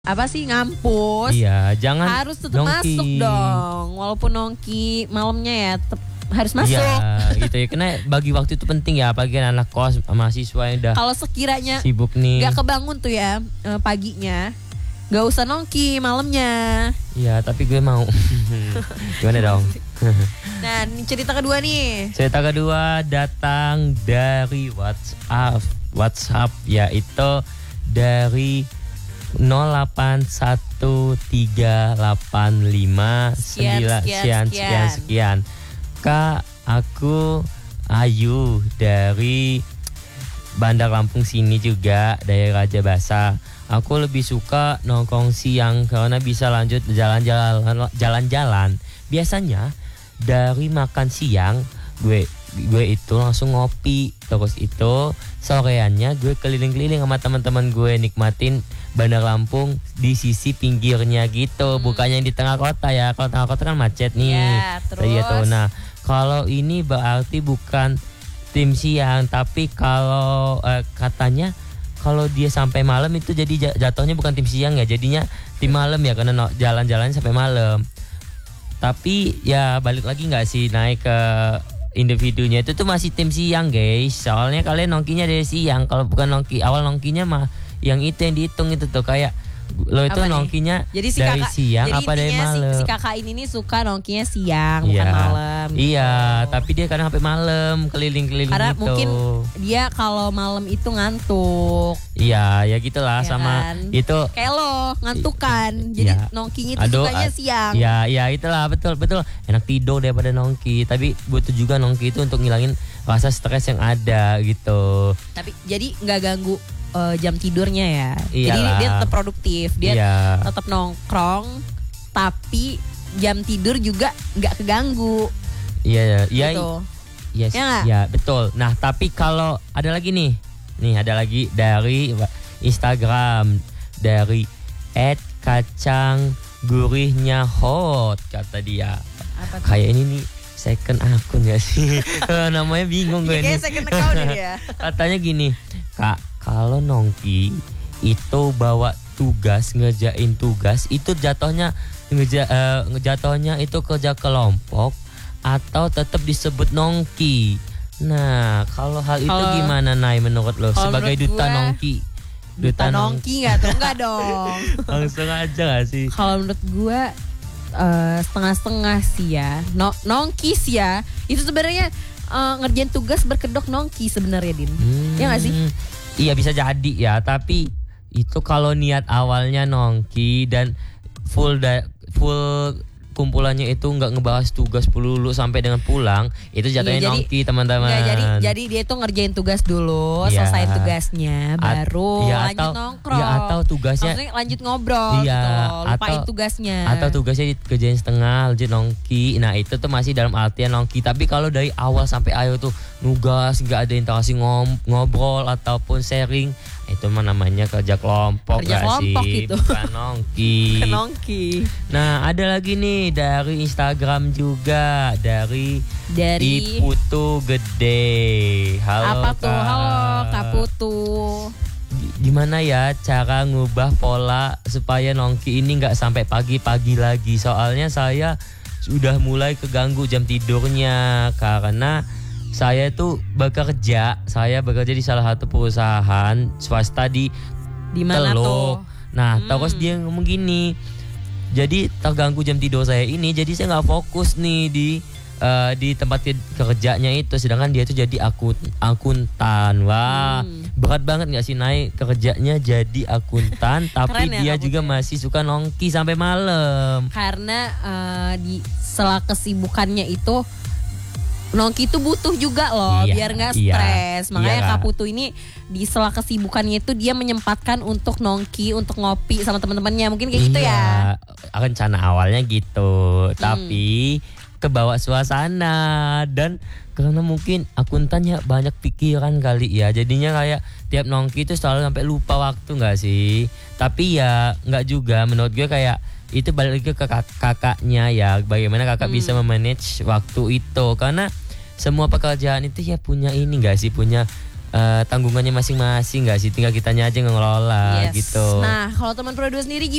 apa sih ngampus. Iya, jangan harus tetap nongki. masuk dong. Walaupun nongki malamnya ya tetap harus masuk. Iya, gitu ya. Karena bagi waktu itu penting ya, apalagi anak kos, mahasiswa yang udah Kalau sekiranya sibuk nih. gak kebangun tuh ya paginya, gak usah nongki malamnya. Iya, tapi gue mau. Gimana dong? Nah, ini cerita kedua nih. Cerita kedua datang dari WhatsApp yaitu dari 081385 sekian. Kak, aku Ayu dari Bandar Lampung sini juga, dari Raja Basa. Aku lebih suka nongkrong siang karena bisa lanjut jalan-jalan. Biasanya dari makan siang gue itu langsung ngopi, terus itu soreannya gue keliling-keliling sama teman-teman gue nikmatin Bandar Lampung di sisi pinggirnya gitu, bukannya yang di tengah kota ya. Kalau tengah kota kan macet nih. Ya, terus. Gitu. Nah, kalau ini berarti bukan tim siang, tapi kalau katanya kalau dia sampai malam itu jadi jatuhnya bukan tim siang ya, jadinya tim malam ya, karena jalan-jalannya sampai malam. Tapi ya balik lagi nggak sih naik ke individunya itu tuh masih tim siang guys. Soalnya kalian nongkinya dari siang. Kalau bukan nongki awal nongkinya mah yang itu yang dihitung itu tuh kayak lo itu nongkinya dari siang jadi apa dari malam. Si kakak ini nih suka nongkinya siang bukan Iya. malam. Iya, tapi dia kadang sampai malam keliling-keliling Karena gitu. mungkin dia kalau malam itu ngantuk. Iya, ya gitulah Ya sama kan? itu. Kayak lo ngantuk kan. Jadi Iya. nongkinya itu sukanya siang. Ya itulah betul. Enak tidur daripada nongki. Tapi butuh juga nongki itu untuk ngilangin rasa stres yang ada gitu. Tapi jadi nggak ganggu jam tidurnya ya. Iyalah. Jadi dia tetap produktif. Dia Iya. tetap nongkrong. Tapi jam tidur juga nggak keganggu. Iya, Gitu. Yes, Ya nggak? ya betul. Nah, tapi kalau ada lagi nih ada lagi dari Instagram dari @kacang-gurihnya-hot kata dia. Apa tuh? Kayak ini nih second akun gak sih? Namanya bingung gue Kayaknya ini. second account ini ya. Katanya gini, Kak, kalau nongki itu bawa tugas, ngerjain tugas itu jatuhnya jatuhnya itu kerja kelompok atau tetap disebut nongki. Nah, kalau hal itu gimana Nay menurut lo sebagai duta nongki? Duta nongki nggak tuh? Enggak dong. Langsung aja gak sih? Kalau menurut gue setengah-setengah sih ya. Nongki sih ya. Itu sebenarnya ngerjain tugas berkedok nongki sebenarnya Din. Ya nggak sih? Iya bisa jadi ya, tapi itu kalau niat awalnya nongki dan full kumpulannya itu nggak ngebahas tugas pelulu sampai dengan pulang, itu jatuhnya nongki teman-teman. Jadi dia tuh ngerjain tugas dulu, selesai tugasnya, baru lanjut nongkrong. Ya atau tugasnya maksudnya lanjut ngobrol gitu, lupain tugasnya. Atau tugasnya dikerjain setengah, lanjut nongki. Nah itu tuh masih dalam artian nongki. Tapi kalau dari awal sampai akhir tuh nugas, nggak ada interaksi ngobrol ataupun sharing, itu mah namanya kerja kelompok sih? Gitu. Bukan nongki. Nongki. Nah ada lagi nih dari Instagram juga dari Iputu Gede. Halo apa tuh? Kak. Halo Kak Putu. Gimana ya cara ngubah pola supaya nongki ini nggak sampai pagi-pagi lagi? Soalnya saya sudah mulai keganggu jam tidurnya karena saya tuh bekerja di salah satu perusahaan swasta di mana Teluk. tuh? Nah, terus dia ngomong gini. Jadi terganggu jam tidur saya ini, jadi saya nggak fokus nih di tempat kerjanya itu. Sedangkan dia tuh jadi akuntan. Wah, berat banget nggak sih naik kerjanya jadi akuntan, tapi dia juga masih suka nongki sampai malam. Karena di sela kesibukannya itu nongki itu butuh juga loh, biar nggak stres. Makanya Kak Putu ini di sela kesibukannya itu dia menyempatkan untuk nongki, untuk ngopi sama teman-temannya. Mungkin kayak gitu ya. Rencana awalnya gitu, tapi kebawa suasana dan karena mungkin akuntannya banyak pikiran kali ya. Jadinya kayak tiap nongki itu selalu sampai lupa waktu nggak sih? Tapi ya nggak juga, menurut gue kayak itu balik lagi ke kakaknya ya, bagaimana kakak bisa memanage waktu itu. Karena semua pekerjaan itu ya punya ini gak sih, punya tanggungannya masing-masing nggak sih, tinggal kitanya aja ngelola gitu. Nah kalau teman Pro 2 sendiri